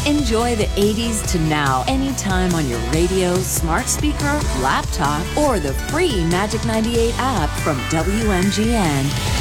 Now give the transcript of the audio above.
Enjoy the 80s to now anytime on your radio, smart speaker, laptop, or the free Magic 98 app from WMGN.